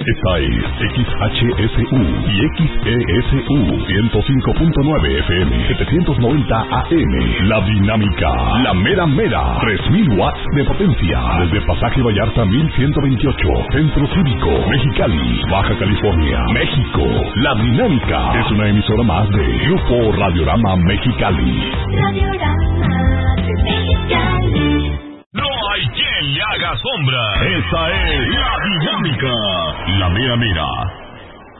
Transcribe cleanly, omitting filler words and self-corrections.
Esta es XHSU y XESU 105.9 FM, 790 AM. La Dinámica, la mera mera, 3000 watts de potencia. Desde Pasaje Vallarta 1128, Centro Cívico, Mexicali, Baja California, México. La Dinámica es una emisora más de Grupo Radiorama Mexicali. Radiorama Mexicali. No hay quien le haga sombra. Esa es La Dinámica, la mera mera.